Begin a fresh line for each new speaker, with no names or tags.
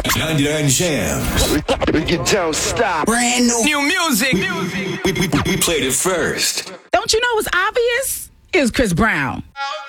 99 Jams.
You don't stop.
Brand new music. We played it first.
Don't you know what's obvious? It was Chris Brown.